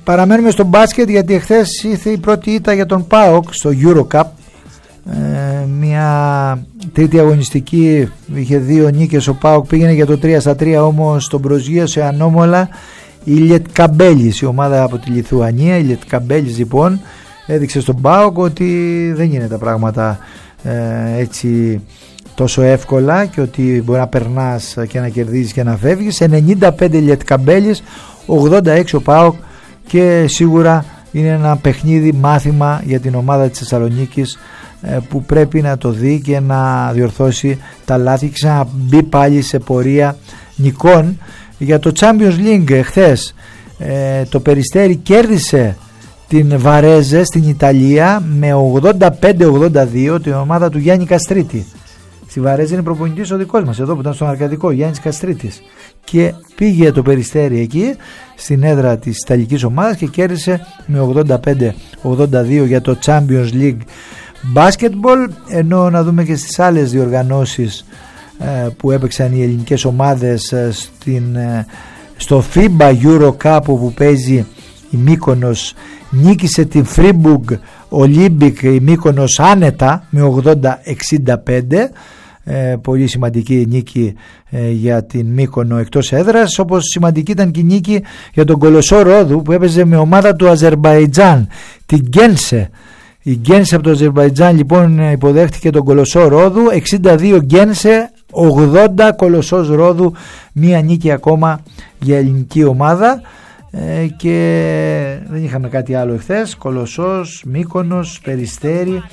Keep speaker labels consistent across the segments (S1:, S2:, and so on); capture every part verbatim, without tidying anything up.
S1: παραμένουμε στο μπάσκετ, γιατί εχθές ήρθε η πρώτη ήττα για τον ΠΑΟΚ στο EuroCup. Ε, μια τρίτη αγωνιστική, είχε δύο νίκες ο ΠΑΟΚ, πήγαινε για το τρία στα τρία, όμως τον προσγείωσε ανώμαλα η Λιετκαμπέλης, η ομάδα από τη Λιθουανία. Η Λιετκαμπέλης λοιπόν έδειξε στον ΠΑΟΚ ότι δεν γίνεται τα πράγματα ε, έτσι τόσο εύκολα, και ότι μπορεί να περνάς και να κερδίζεις και να φεύγεις. ενενήντα πέντε Λιετκαμπέλης, ογδόντα έξι ο ΠΑΟΚ, και σίγουρα είναι ένα παιχνίδι μάθημα για την ομάδα της Θεσσαλονίκης, που πρέπει να το δει και να διορθώσει τα λάθη και να μπει πάλι σε πορεία νικών. Για το Champions League εχθές ε, το Περιστέρι κέρδισε την Βαρέζε στην Ιταλία με ογδόντα πέντε ογδόντα δύο, την ομάδα του Γιάννη Καστρίτη. Στη Βαρέζε είναι προπονητής ο δικός μας εδώ που ήταν στον Αρκαδικό, Γιάννης Καστρίτης, και πήγε το Περιστέρι εκεί στην έδρα της Ιταλικής ομάδας και κέρδισε με ογδόντα πέντε ογδόντα δύο για το Champions League Basketball. Ενώ να δούμε και στις άλλες διοργανώσεις ε, που έπαιξαν οι ελληνικές ομάδες ε, στην, ε, στο FIBA EuroCup, που παίζει η Μύκονος, νίκησε την Freiburg Olympic η Μύκονος άνετα με ογδόντα εξήντα πέντε. Ε, πολύ σημαντική νίκη ε, για την Μύκονο εκτός έδρας, όπως σημαντική ήταν και η νίκη για τον Κολοσσό Ρόδου που έπαιζε με ομάδα του Αζερμπαϊτζάν, την Γκένσε. Η Γκένσε από το Αζερμπαϊτζάν λοιπόν υποδέχτηκε τον Κολοσσό Ρόδου, εξήντα δύο Γκένσε, ογδόντα Κολοσσός Ρόδου, μία νίκη ακόμα για ελληνική ομάδα. Ε, και δεν είχαμε κάτι άλλο εχθές. Κολοσσός, Μύκονος, Περιστέρι.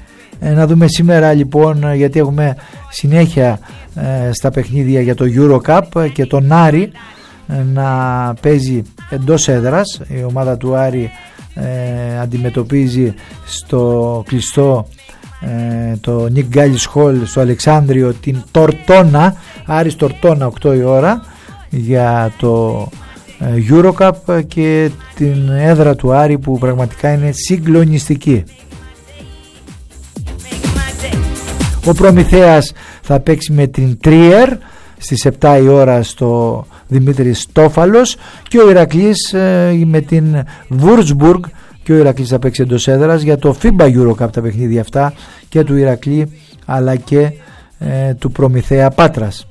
S1: Ε, να δούμε σήμερα λοιπόν, γιατί έχουμε συνέχεια ε, στα παιχνίδια για το EuroCup, και τον Άρη ε, να παίζει εντός έδρας. Η ομάδα του Άρη ε, αντιμετωπίζει στο κλειστό ε, το Νικ Γκάλις Χολ στο Αλεξάνδριο την Τορτόνα, Άρης Τορτόνα, οκτώ η ώρα, για το EuroCup, και την έδρα του Άρη που πραγματικά είναι συγκλονιστική. Ο Προμηθέας θα παίξει με την Τρίερ στις επτά η ώρα στο Δημήτρης Τόφαλος, και ο Ηρακλής με την Βουρτσμπουργκ, και ο Ηρακλής θα παίξει εντός έδρας για το FIBA EuroCup, τα παιχνίδια αυτά και του Ηρακλή αλλά και ε, του Προμηθέα Πάτρας.